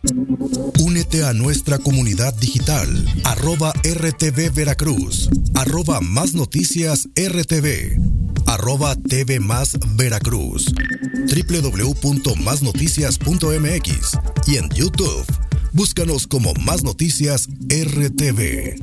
Únete a nuestra comunidad digital, @RTV Veracruz, @Más Noticias RTV, @TV Más Veracruz, www.masnoticias.mx y en YouTube. Búscanos como Más Noticias RTV.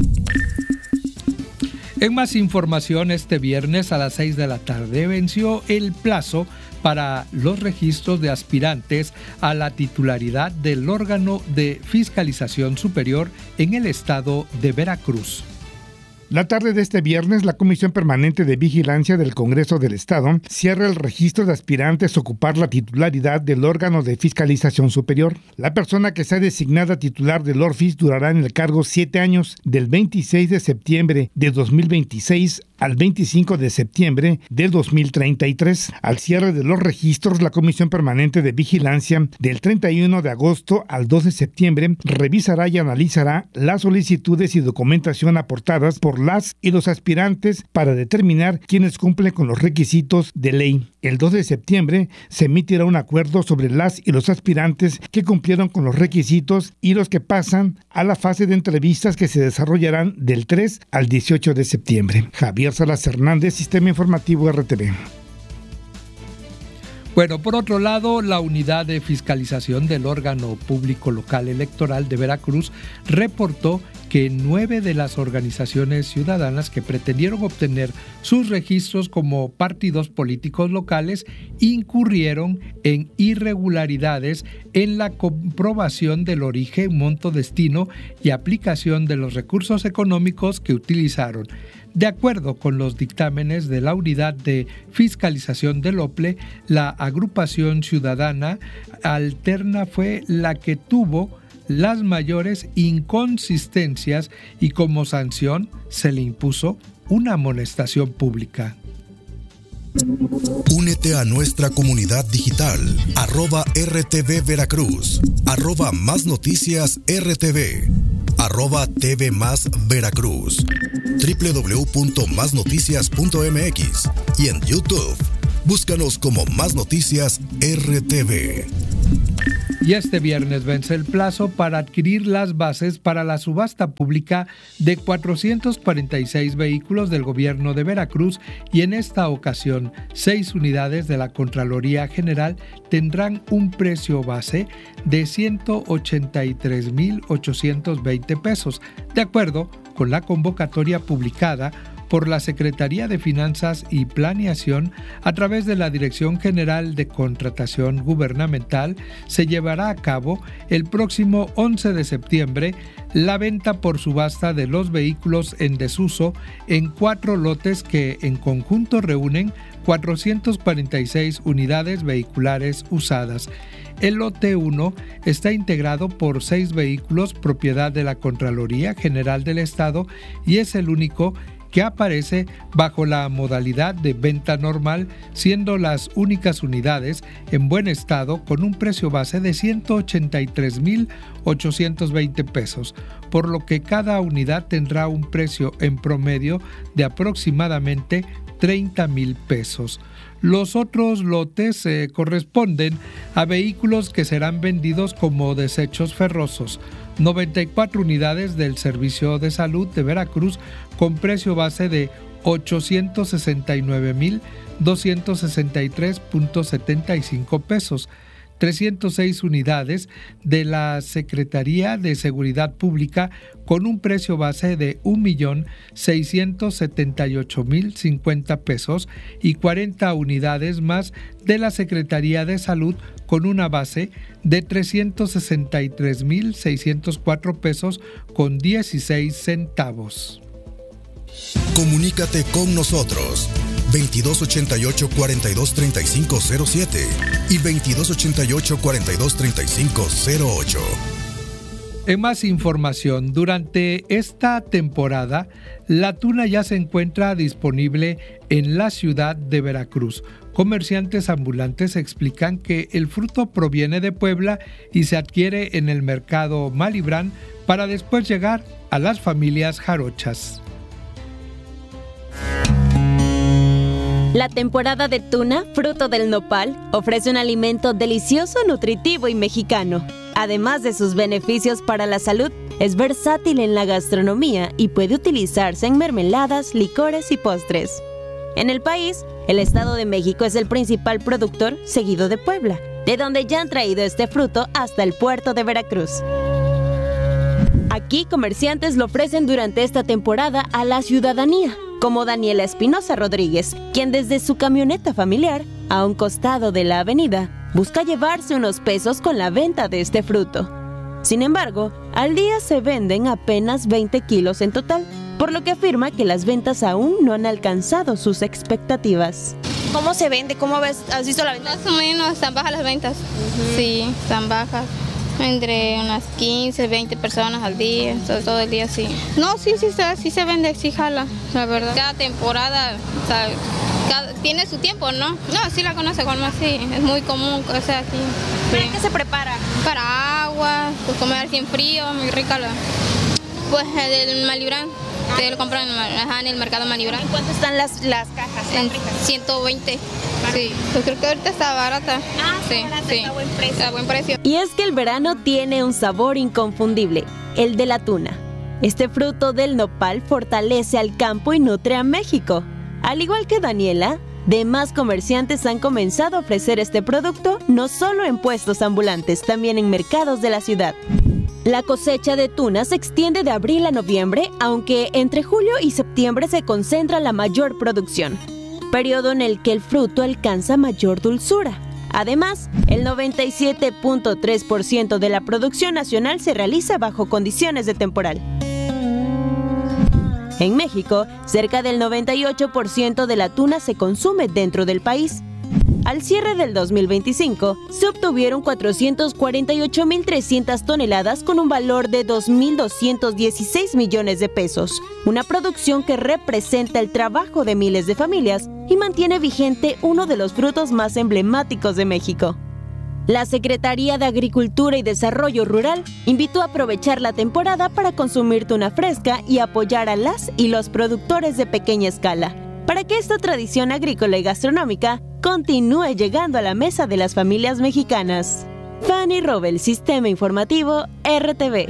En más información, este viernes a las 6 de la tarde venció el plazo para los registros de aspirantes a la titularidad del órgano de fiscalización superior en el estado de Veracruz. La tarde de este viernes, la Comisión Permanente de Vigilancia del Congreso del Estado cierra el registro de aspirantes a ocupar la titularidad del órgano de fiscalización superior. La persona que sea designada titular del ORFIS durará en el cargo 7 años, del 26 de septiembre de 2026 al 25 de septiembre del 2033. Al cierre de los registros, la Comisión Permanente de Vigilancia, del 31 de agosto al 2 de septiembre, revisará y analizará las solicitudes y documentación aportadas por las y los aspirantes para determinar quiénes cumplen con los requisitos de ley. El 2 de septiembre se emitirá un acuerdo sobre las y los aspirantes que cumplieron con los requisitos y los que pasan a la fase de entrevistas que se desarrollarán del 3 al 18 de septiembre. Javier Salas Hernández, Sistema Informativo RTV. Bueno, por otro lado, la Unidad de Fiscalización del Órgano Público Local Electoral de Veracruz reportó que 9 de las organizaciones ciudadanas que pretendieron obtener sus registros como partidos políticos locales incurrieron en irregularidades en la comprobación del origen, monto, destino y aplicación de los recursos económicos que utilizaron. De acuerdo con los dictámenes de la Unidad de Fiscalización del OPLE, la agrupación ciudadana alterna fue la que tuvo las mayores inconsistencias y como sanción se le impuso una amonestación pública. Únete a nuestra comunidad digital, @RTV Veracruz, @Más Noticias RTV, @TV Más Veracruz, www.masnoticias.mx y en YouTube. Búscanos como Más Noticias RTV. Y este viernes vence el plazo para adquirir las bases para la subasta pública de 446 vehículos del gobierno de Veracruz y en esta ocasión 6 unidades de la Contraloría General tendrán un precio base de 183,820 pesos, de acuerdo con la convocatoria publicada por la Secretaría de Finanzas y Planeación a través de la Dirección General de Contratación Gubernamental. Se llevará a cabo el próximo 11 de septiembre la venta por subasta de los vehículos en desuso en 4 lotes que en conjunto reúnen 446 unidades vehiculares usadas. El lote 1 está integrado por 6 vehículos propiedad de la Contraloría General del Estado y es el único que aparece bajo la modalidad de venta normal, siendo las únicas unidades en buen estado con un precio base de 183,820 pesos, por lo que cada unidad tendrá un precio en promedio de aproximadamente 30,000 pesos. Los otros lotes corresponden a vehículos que serán vendidos como desechos ferrosos, 94 unidades del Servicio de Salud de Veracruz con precio base de 869,263.75 pesos, 306 unidades de la Secretaría de Seguridad Pública con un precio base de 1,678,050 pesos y 40 unidades más de la Secretaría de Salud con una base de 363,604 pesos con 16 centavos. Comunícate con nosotros 2288-423507 y 2288-423508. En más información, durante esta temporada, la tuna ya se encuentra disponible en la ciudad de Veracruz. Comerciantes ambulantes explican que el fruto proviene de Puebla y se adquiere en el mercado Malibrán para después llegar a las familias jarochas. La temporada de tuna, fruto del nopal, ofrece un alimento delicioso, nutritivo y mexicano. Además de sus beneficios para la salud, es versátil en la gastronomía y puede utilizarse en mermeladas, licores y postres. En el país, el Estado de México es el principal productor, seguido de Puebla, de donde ya han traído este fruto hasta el puerto de Veracruz. Aquí, comerciantes lo ofrecen durante esta temporada a la ciudadanía, como Daniela Espinosa Rodríguez, quien desde su camioneta familiar, a un costado de la avenida, busca llevarse unos pesos con la venta de este fruto. Sin embargo, al día se venden apenas 20 kilos en total, por lo que afirma que las ventas aún no han alcanzado sus expectativas. ¿Cómo se vende? ¿Cómo has visto la venta? Más o menos están bajas las ventas. Sí, están bajas. Entre unas 15, 20 personas al día, todo el día, sí. No, sí se vende, sí jala, la verdad. Cada temporada, o sea, tiene su tiempo, ¿no? No, sí la conoce, Juanma, sí, es muy común, o sea, aquí. ¿Para qué se prepara? Para agua, pues comer así en frío, muy rica Pues el Malibrán, te lo compran en el mercado Malibrán. ¿En cuánto están las cajas? En 120. Sí, pues creo que ahorita está barata. Sí, barata, sí. Está a buen precio. Y es que el verano tiene un sabor inconfundible, el de la tuna. Este fruto del nopal fortalece al campo y nutre a México. Al igual que Daniela, demás comerciantes han comenzado a ofrecer este producto no solo en puestos ambulantes, también en mercados de la ciudad. La cosecha de tuna se extiende de abril a noviembre, aunque entre julio y septiembre se concentra la mayor producción, periodo en el que el fruto alcanza mayor dulzura. Además, el 97.3% de la producción nacional se realiza bajo condiciones de temporal. En México, cerca del 98% de la tuna se consume dentro del país. Al cierre del 2025, se obtuvieron 448.300 toneladas con un valor de 2.216 millones de pesos, una producción que representa el trabajo de miles de familias y mantiene vigente uno de los frutos más emblemáticos de México. La Secretaría de Agricultura y Desarrollo Rural invitó a aprovechar la temporada para consumir tuna fresca y apoyar a las y los productores de pequeña escala, para que esta tradición agrícola y gastronómica continúe llegando a la mesa de las familias mexicanas. Fanny Robel, Sistema Informativo, RTV.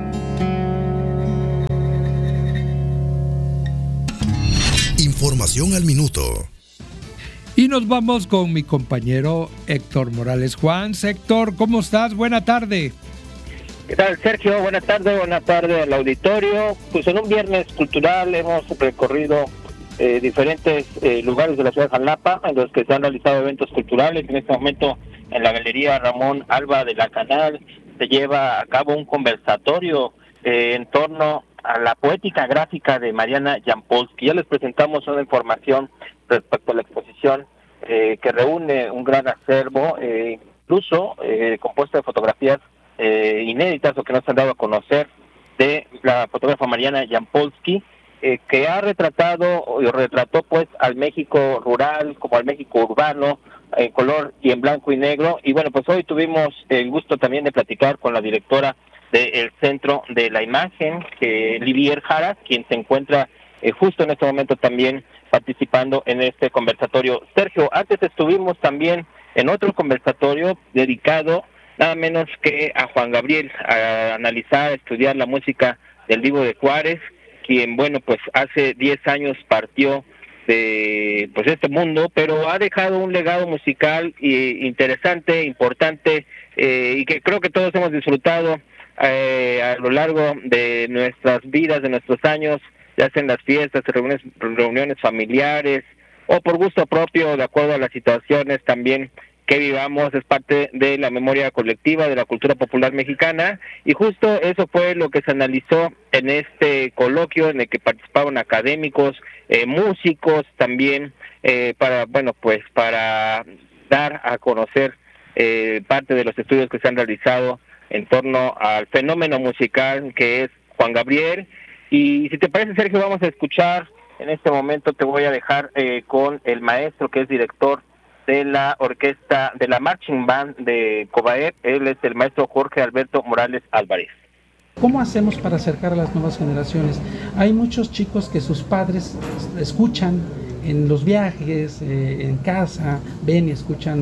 Información al minuto. Y nos vamos con mi compañero Héctor Morales. Juan, Héctor, ¿cómo estás? Buena tarde. ¿Qué tal, Sergio? Buena tarde al auditorio. Pues en un viernes cultural hemos recorrido diferentes lugares de la ciudad de Jalapa en los que se han realizado eventos culturales. En este momento en la Galería Ramón Alba de la Canal se lleva a cabo un conversatorio en torno a la poética gráfica de Mariana Jampolsky. Ya les presentamos una información respecto a la exposición que reúne un gran acervo, incluso compuesto de fotografías inéditas o que no se han dado a conocer de la fotógrafa Mariana Jampolsky, que ha retrató pues al México rural como al México urbano en color y en blanco y negro. Y bueno, pues hoy tuvimos el gusto también de platicar con la directora del Centro de la Imagen, Livier Jara, quien se encuentra justo en este momento también participando en este conversatorio. Sergio, antes estuvimos también en otro conversatorio dedicado nada menos que a Juan Gabriel, a analizar, a estudiar la música del Divo de Juárez, quien, bueno, pues hace 10 años partió de pues este mundo, pero ha dejado un legado musical interesante, importante, y que creo que todos hemos disfrutado a lo largo de nuestras vidas, de nuestros años, ya sea en las fiestas, reuniones familiares, o por gusto propio, de acuerdo a las situaciones también que vivamos. Es parte de la memoria colectiva de la cultura popular mexicana, y justo eso fue lo que se analizó en este coloquio en el que participaron académicos, músicos también, para dar a conocer parte de los estudios que se han realizado en torno al fenómeno musical que es Juan Gabriel. Y si te parece, Sergio, vamos a escuchar en este momento, te voy a dejar con el maestro que es director de la orquesta, de la Marching Band de Cobaep. Él es el maestro Jorge Alberto Morales Álvarez. ¿Cómo hacemos para acercar a las nuevas generaciones? Hay muchos chicos que sus padres escuchan en los viajes, en casa, ven y escuchan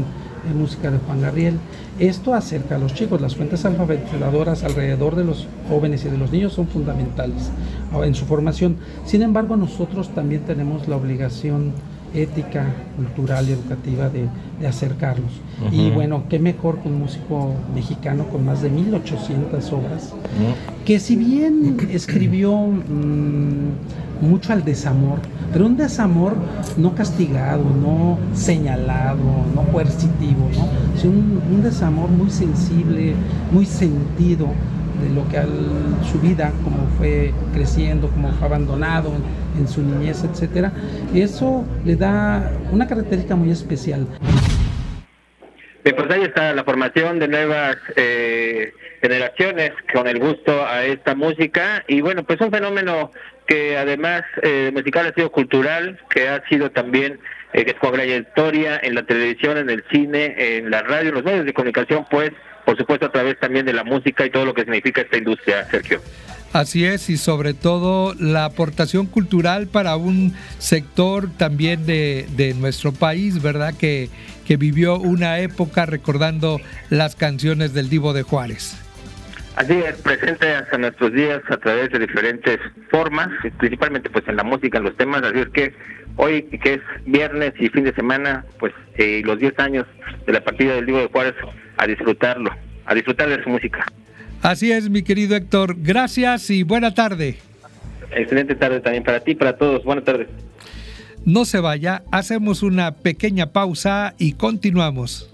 música de Juan Gabriel. Esto acerca a los chicos. Las fuentes alfabetizadoras alrededor de los jóvenes y de los niños son fundamentales en su formación. Sin embargo, nosotros también tenemos la obligación ética, cultural y educativa de acercarlos. Uh-huh. Y bueno, qué mejor que un músico mexicano con más de 1800 obras, que si bien escribió mucho al desamor, pero un desamor no castigado, no señalado, no coercitivo, ¿no? Sino un desamor muy sensible, muy sentido de lo que su vida, como fue creciendo, como fue abandonado en su niñez, etcétera. Eso le da una característica muy especial. Bien, pues ahí está la formación de nuevas generaciones con el gusto a esta música, y bueno, pues un fenómeno que además musical ha sido cultural, que ha sido también que con trayectoria en la televisión, en el cine, en la radio, en los medios de comunicación, pues por supuesto a través también de la música y todo lo que significa esta industria, Sergio. Así es, y sobre todo la aportación cultural para un sector también de nuestro país, ¿verdad? Que vivió una época recordando las canciones del Divo de Juárez. Así es, presente hasta nuestros días a través de diferentes formas, principalmente pues en la música, en los temas, así es que hoy que es viernes y fin de semana, pues los 10 años de la partida del Divo de Juárez, a disfrutarlo, a disfrutar de su música. Así es, mi querido Héctor, gracias y buena tarde. Excelente tarde también para ti, para todos, buena tarde. No se vaya, hacemos una pequeña pausa y continuamos.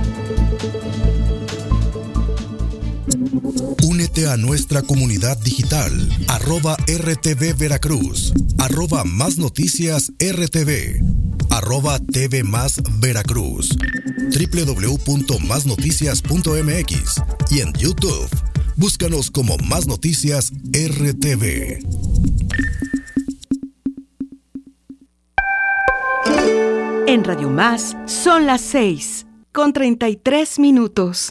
Únete a nuestra comunidad digital, @RTV Veracruz, @Más Noticias RTV, @TV Más Veracruz, www.masnoticias.mx y en YouTube. Búscanos como Más Noticias RTV. En Radio Más son las 6:33.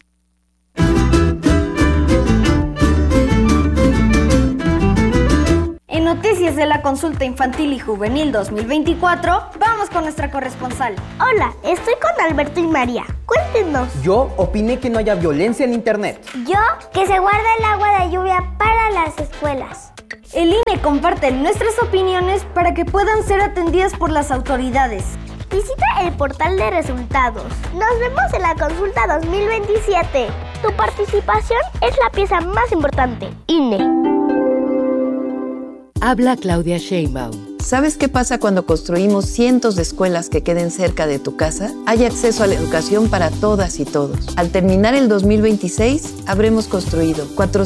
En Noticias de la Consulta Infantil y Juvenil 2024, vamos con nuestra corresponsal. Hola, estoy con Alberto y María. Cuéntenos. Yo opiné que no haya violencia en internet. Yo, que se guarda el agua de lluvia para las escuelas. El INE comparte nuestras opiniones para que puedan ser atendidas por las autoridades. Visita el portal de resultados. Nos vemos en la consulta 2027. Tu participación es la pieza más importante. INE. Habla Claudia Sheinbaum. ¿Sabes qué pasa cuando construimos cientos de escuelas que queden cerca de tu casa? Hay acceso a la educación para todas y todos. Al terminar el 2026, habremos construido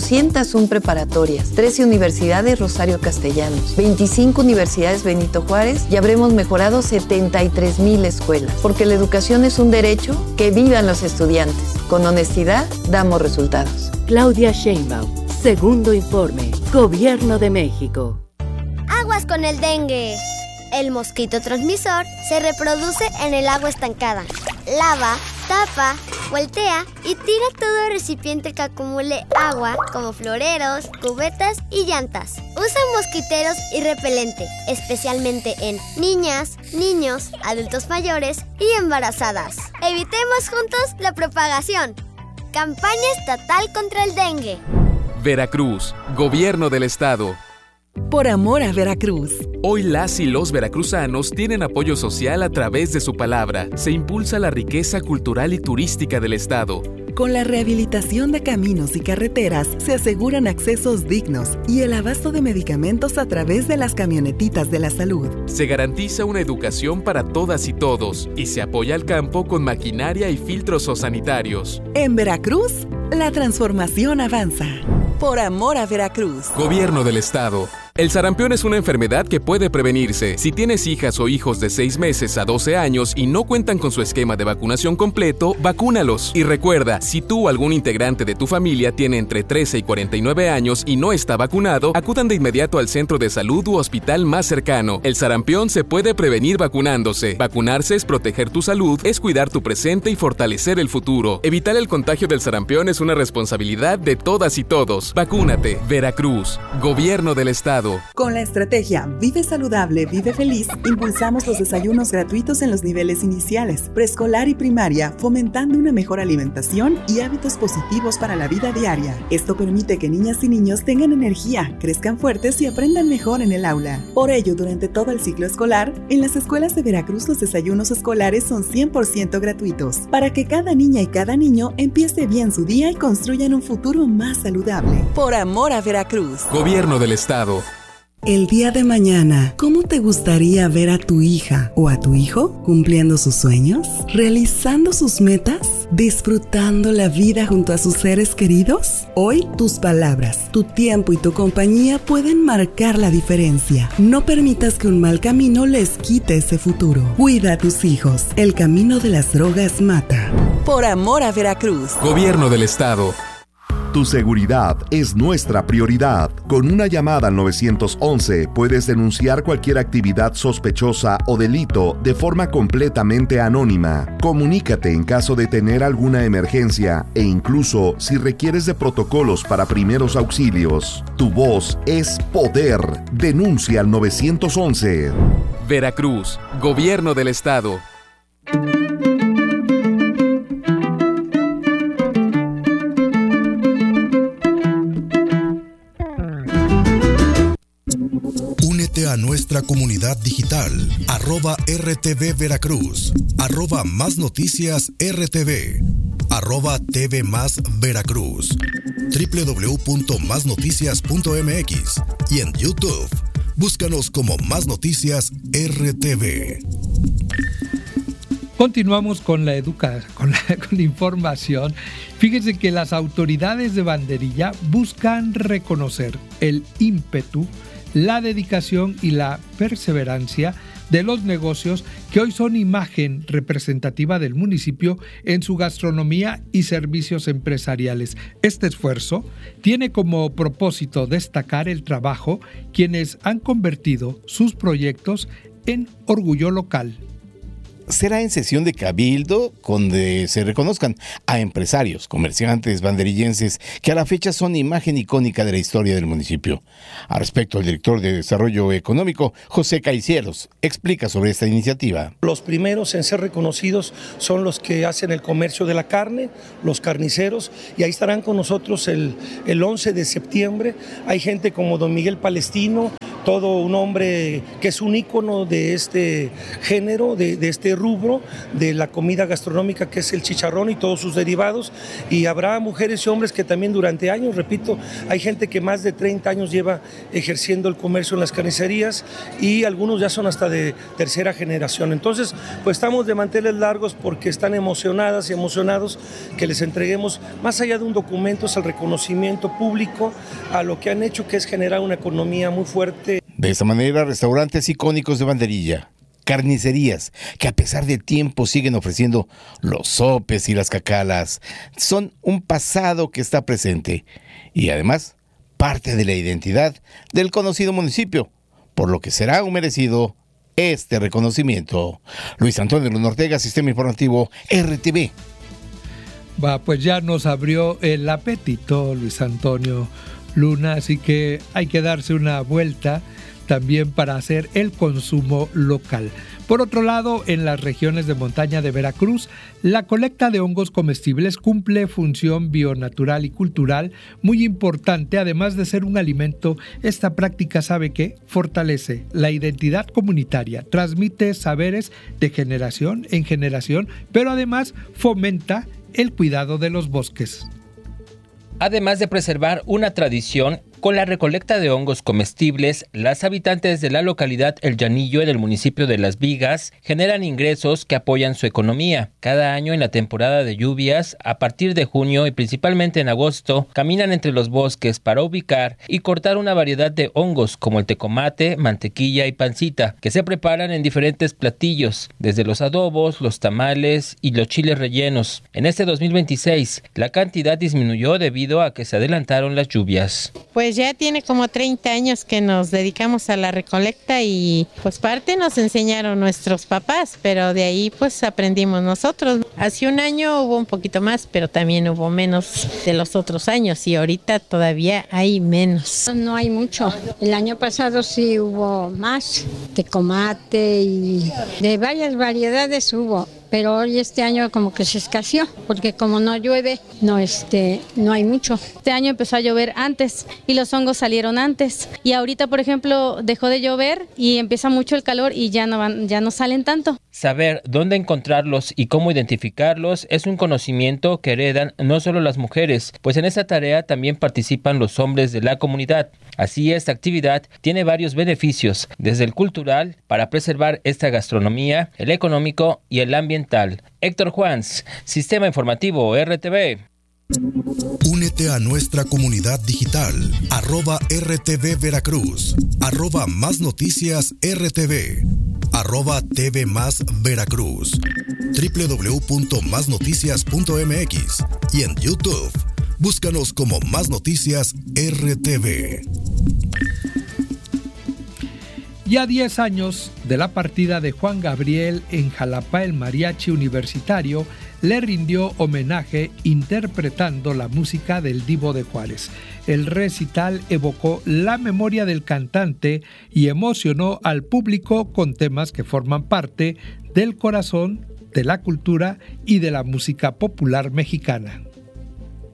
401 preparatorias, 13 universidades Rosario Castellanos, 25 universidades Benito Juárez y habremos mejorado 73,000 escuelas. Porque la educación es un derecho, que vivan los estudiantes. Con honestidad, damos resultados. Claudia Sheinbaum, segundo informe, Gobierno de México. Aguas con el dengue. El mosquito transmisor se reproduce en el agua estancada. Lava, tapa, voltea y tira todo recipiente que acumule agua, como floreros, cubetas y llantas. Usa mosquiteros y repelente, especialmente en niñas, niños, adultos mayores y embarazadas. Evitemos juntos la propagación. Campaña estatal contra el dengue. Veracruz, Gobierno del Estado. Por amor a Veracruz. Hoy las y los veracruzanos tienen apoyo social a través de su palabra. Se impulsa la riqueza cultural y turística del estado. Con la rehabilitación de caminos y carreteras se aseguran accesos dignos y el abasto de medicamentos a través de las camionetitas de la salud. Se garantiza una educación para todas y todos y se apoya al campo con maquinaria y filtros sanitarios. En Veracruz, la transformación avanza. Por amor a Veracruz. Gobierno del Estado. El sarampión es una enfermedad que puede prevenirse. Si tienes hijas o hijos de 6 meses a 12 años y no cuentan con su esquema de vacunación completo, vacúnalos. Y recuerda, si tú o algún integrante de tu familia tiene entre 13 y 49 años y no está vacunado, acudan de inmediato al centro de salud u hospital más cercano. El sarampión se puede prevenir vacunándose. Vacunarse es proteger tu salud, es cuidar tu presente y fortalecer el futuro. Evitar el contagio del sarampión es una responsabilidad de todas y todos. Vacúnate. Veracruz, Gobierno del Estado. Estado. Con la estrategia Vive Saludable, Vive Feliz, impulsamos los desayunos gratuitos en los niveles iniciales, preescolar y primaria, fomentando una mejor alimentación y hábitos positivos para la vida diaria. Esto permite que niñas y niños tengan energía, crezcan fuertes y aprendan mejor en el aula. Por ello, durante todo el ciclo escolar, en las escuelas de Veracruz los desayunos escolares son 100% gratuitos, para que cada niña y cada niño empiece bien su día y construyan un futuro más saludable. Por amor a Veracruz. Gobierno del Estado. El día de mañana, ¿cómo te gustaría ver a tu hija o a tu hijo cumpliendo sus sueños? ¿Realizando sus metas? ¿Disfrutando la vida junto a sus seres queridos? Hoy, tus palabras, tu tiempo y tu compañía pueden marcar la diferencia. No permitas que un mal camino les quite ese futuro. Cuida a tus hijos. El camino de las drogas mata. Por amor a Veracruz. Gobierno del Estado. Tu seguridad es nuestra prioridad. Con una llamada al 911 puedes denunciar cualquier actividad sospechosa o delito de forma completamente anónima. Comunícate en caso de tener alguna emergencia e incluso si requieres de protocolos para primeros auxilios. Tu voz es poder. Denuncia al 911. Veracruz, Gobierno del Estado. A nuestra comunidad digital, @RTV Veracruz, @Más Noticias RTV, @TV Más Veracruz, www.masnoticias.mx y en YouTube. Búscanos como Más Noticias RTV. Continuamos con la con la información. Fíjense que las autoridades de Banderilla buscan reconocer el ímpetu, la dedicación y la perseverancia de los negocios que hoy son imagen representativa del municipio en su gastronomía y servicios empresariales. Este esfuerzo tiene como propósito destacar el trabajo quienes han convertido sus proyectos en orgullo local. Será en sesión de cabildo donde se reconozcan a empresarios, comerciantes, banderillenses que a la fecha son imagen icónica de la historia del municipio. Al respecto, el director de Desarrollo Económico, José Caicielos, explica sobre esta iniciativa. Los primeros en ser reconocidos son los que hacen el comercio de la carne, los carniceros, y ahí estarán con nosotros el 11 de septiembre. Hay gente como don Miguel Palestino, todo un hombre que es un ícono de este género, de este rubro, de la comida gastronómica, que es el chicharrón y todos sus derivados, y habrá mujeres y hombres que también durante años, repito, hay gente que más de 30 años lleva ejerciendo el comercio en las carnicerías y algunos ya son hasta de tercera generación. Entonces, pues estamos de manteles largos porque están emocionadas y emocionados que les entreguemos, más allá de un documento, es el reconocimiento público a lo que han hecho, que es generar una economía muy fuerte. De esta manera, restaurantes icónicos de Banderilla, carnicerías que a pesar del tiempo siguen ofreciendo los sopes y las cacalas, son un pasado que está presente y además parte de la identidad del conocido municipio, por lo que será un merecido este reconocimiento. Luis Antonio Luna Ortega, Sistema Informativo RTV. Pues ya nos abrió el apetito Luis Antonio Luna, así que hay que darse una vuelta también para hacer el consumo local. Por otro lado, en las regiones de montaña de Veracruz, la colecta de hongos comestibles cumple función bionatural y cultural muy importante. Además de ser un alimento, esta práctica, ¿sabe qué? Fortalece la identidad comunitaria, transmite saberes de generación en generación, pero además fomenta el cuidado de los bosques. Además de preservar una tradición, con la recolecta de hongos comestibles, las habitantes de la localidad El Llanillo, en el municipio de Las Vigas, generan ingresos que apoyan su economía. Cada año en la temporada de lluvias, a partir de junio y principalmente en agosto, caminan entre los bosques para ubicar y cortar una variedad de hongos como el tecomate, mantequilla y pancita, que se preparan en diferentes platillos, desde los adobos, los tamales y los chiles rellenos. En este 2026, la cantidad disminuyó debido a que se adelantaron las lluvias. Pues Pues ya tiene como 30 años que nos dedicamos a la recolecta y pues parte nos enseñaron nuestros papás, pero de ahí pues aprendimos nosotros. Hace un año hubo un poquito más, pero también hubo menos de los otros años y ahorita todavía hay menos. No hay mucho. El año pasado sí hubo más, tecomate y de varias variedades hubo. Pero hoy este año como que se escaseó, porque como no llueve, no hay mucho. Este año empezó a llover antes y los hongos salieron antes. Y ahorita, por ejemplo, dejó de llover y empieza mucho el calor y ya no salen tanto. Saber dónde encontrarlos y cómo identificarlos es un conocimiento que heredan no solo las mujeres, pues en esta tarea también participan los hombres de la comunidad. Así, esta actividad tiene varios beneficios, desde el cultural, para preservar esta gastronomía, el económico y el ambiental. Héctor Juans, Sistema Informativo RTV. Únete a nuestra comunidad digital, @RTV Veracruz, @Más Noticias RTV, @TV Más Veracruz, www.masnoticias.mx y en YouTube. Búscanos como Más Noticias RTV. Ya 10 años de la partida de Juan Gabriel, en Jalapa el mariachi universitario le rindió homenaje interpretando la música del Divo de Juárez. El recital evocó la memoria del cantante y emocionó al público con temas que forman parte del corazón de la cultura y de la música popular mexicana.